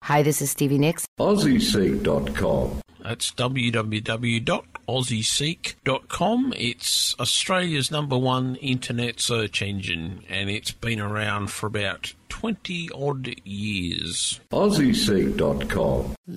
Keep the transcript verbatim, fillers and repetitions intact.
Hi, this is Stevie Nicks. Aussie Seek dot com. That's w w w dot aussie seek dot com. It's Australia's number one internet search engine, and it's been around for about twenty odd years. Aussie Seek dot com.